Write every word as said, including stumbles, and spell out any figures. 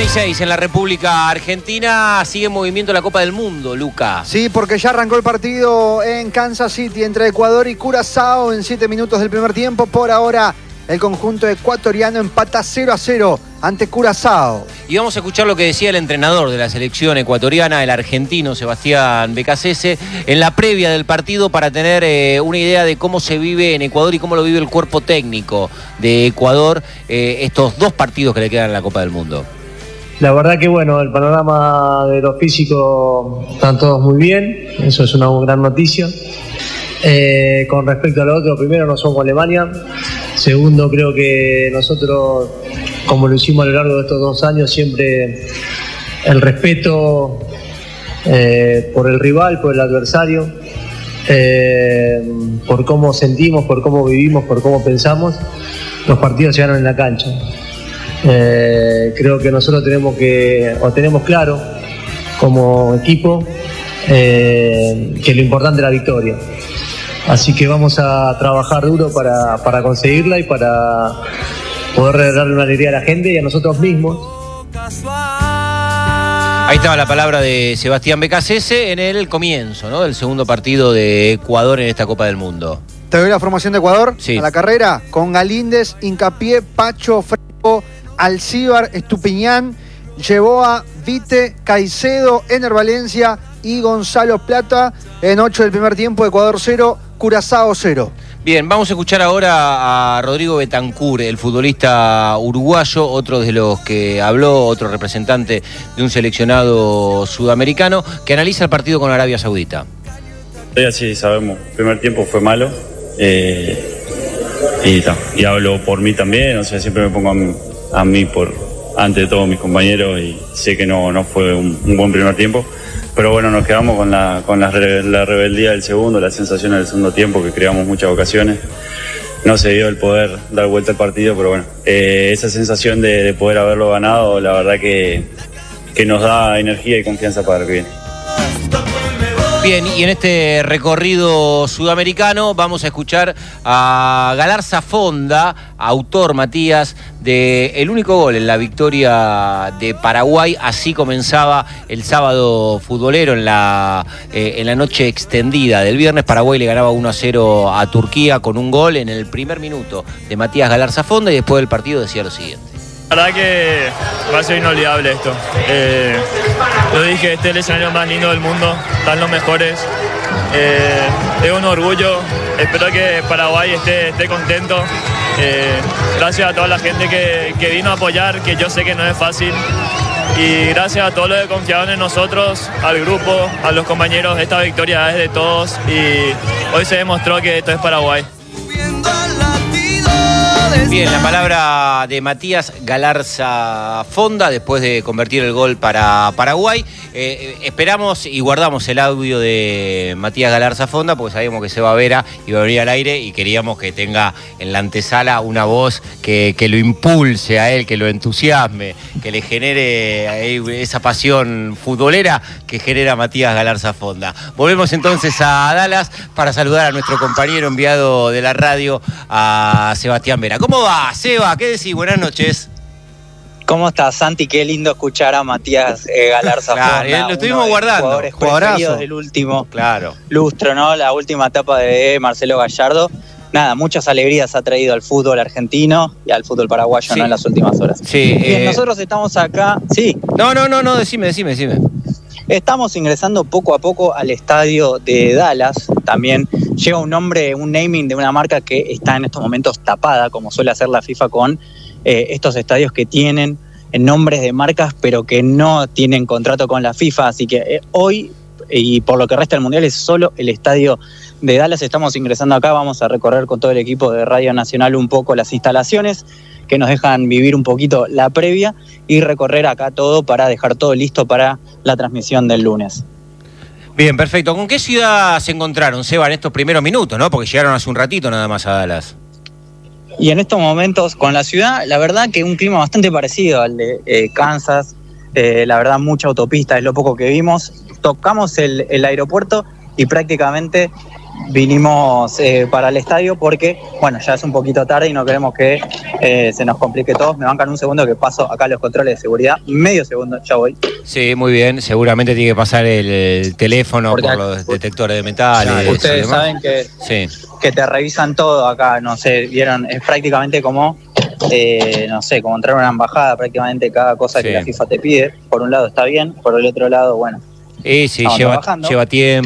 una y seis en la República Argentina. Sigue en movimiento la Copa del Mundo, Luca. Sí, porque ya arrancó el partido en Kansas City entre Ecuador y Curazao en siete minutos del primer tiempo. Por ahora, el conjunto ecuatoriano empata cero a cero ante Curazao. Y vamos a escuchar lo que decía el entrenador de la selección ecuatoriana, el argentino Sebastián Becasese, en la previa del partido para tener eh, una idea de cómo se vive en Ecuador y cómo lo vive el cuerpo técnico de Ecuador eh, estos dos partidos que le quedan en la Copa del Mundo. La verdad que bueno, el panorama de los físicos están todos muy bien, eso es una gran noticia. Eh, con respecto a lo otro, primero no somos Alemania, segundo creo que nosotros, como lo hicimos a lo largo de estos dos años, siempre el respeto eh, por el rival, por el adversario, eh, por cómo sentimos, por cómo vivimos, por cómo pensamos, los partidos se ganan en la cancha. Eh, creo que nosotros tenemos que, o tenemos claro como equipo, eh, que lo importante es la victoria. Así que vamos a trabajar duro para, para conseguirla y para poder darle una alegría a la gente y a nosotros mismos. Ahí estaba la palabra de Sebastián Becasese en el comienzo, ¿no?, del segundo partido de Ecuador en esta Copa del Mundo. ¿Te doy la formación de Ecuador? Sí. A la carrera, con Galíndez, Hincapié, Pacho, Fresco, Alcíbar, Estupiñán, Yeboa, Vite, Caicedo, Ener Valencia y Gonzalo Plata. En ocho del primer tiempo, Ecuador cero, Curazao cero. Bien, vamos a escuchar ahora a Rodrigo Betancur, el futbolista uruguayo, otro de los que habló, otro representante de un seleccionado sudamericano, que analiza el partido con Arabia Saudita. Sí, sabemos, el primer tiempo fue malo, eh, y, ta, y hablo por mí también, o sea, siempre me pongo a mí, a mí por ante todos mis compañeros y sé que no, no fue un, un buen primer tiempo. Pero bueno, nos quedamos con, la, con la, la rebeldía del segundo, la sensación del segundo tiempo, que creamos muchas ocasiones. No se dio el poder dar vuelta al partido, pero bueno, eh, esa sensación de, de poder haberlo ganado, la verdad que, que nos da energía y confianza para lo que viene. Bien, y en este recorrido sudamericano vamos a escuchar a Galarza Fonda, autor, Matías, de el único gol en la victoria de Paraguay. Así comenzaba el sábado futbolero en la, eh, en la noche extendida del viernes. Paraguay le ganaba uno a cero a Turquía con un gol en el primer minuto de Matías Galarza Fonda y después del partido decía lo siguiente. La verdad que va a ser inolvidable esto. Eh, lo dije, este es el escenario más lindo del mundo, están los mejores. Eh, es un orgullo, espero que Paraguay esté, esté contento. Eh, gracias a toda la gente que, que vino a apoyar, que yo sé que no es fácil. Y gracias a todos los que confiaron en nosotros, al grupo, a los compañeros, esta victoria es de todos y hoy se demostró que esto es Paraguay. Bien, la palabra de Matías Galarza Fonda después de convertir el gol para Paraguay. Eh, esperamos y guardamos el audio de Matías Galarza Fonda porque sabíamos que Seba Vera iba a venir al aire y queríamos que tenga en la antesala una voz que, que lo impulse a él, que lo entusiasme, que le genere esa pasión futbolera que genera Matías Galarza Fonda. Volvemos entonces a Dallas para saludar a nuestro compañero enviado de la radio, a Sebastián Vera. ¿Cómo va, Seba? ¿Qué decís? Buenas noches. ¿Cómo estás, Santi? Qué lindo escuchar a Matías eh, Galarza Fonda. Claro, eh, lo estuvimos guardando. Jugadores preferidos del último claro. lustro, ¿no? La última etapa de Marcelo Gallardo. Nada, muchas alegrías ha traído al fútbol argentino y al fútbol paraguayo, sí, ¿no?, en las últimas horas. Sí. Bien, eh... nosotros estamos acá. Sí. No, no, no, no, decime, decime, decime. Estamos ingresando poco a poco al estadio de Dallas. También llega un nombre, un naming de una marca que está en estos momentos tapada, como suele hacer la FIFA con eh, estos estadios que tienen nombres de marcas, pero que no tienen contrato con la FIFA. Así que eh, hoy, y por lo que resta del Mundial, es solo el estadio de Dallas. Estamos ingresando acá, vamos a recorrer con todo el equipo de Radio Nacional un poco las instalaciones que nos dejan vivir un poquito la previa y recorrer acá todo para dejar todo listo para la transmisión del lunes. Bien, perfecto. ¿Con qué ciudad se encontraron, Seba, en estos primeros minutos, no? Porque llegaron hace un ratito nada más a Dallas. Y en estos momentos, con la ciudad, la verdad que un clima bastante parecido al de eh, Kansas. Eh, la verdad, mucha autopista, es lo poco que vimos. Tocamos el, el aeropuerto y prácticamente vinimos eh, para el estadio porque, bueno, ya es un poquito tarde y no queremos que eh, se nos complique todo. Me bancan un segundo que paso acá los controles de seguridad. Medio segundo, ya voy. Sí, muy bien. Seguramente tiene que pasar el, el teléfono porque por los detectores de metales. Claro, ustedes saben que, sí. que te revisan todo acá, no sé, vieron, es prácticamente como, eh, no sé, como entrar a una embajada, prácticamente cada cosa sí. que la FIFA te pide. Por un lado está bien, por el otro lado, bueno. Y sí, lleva, lleva tiempo.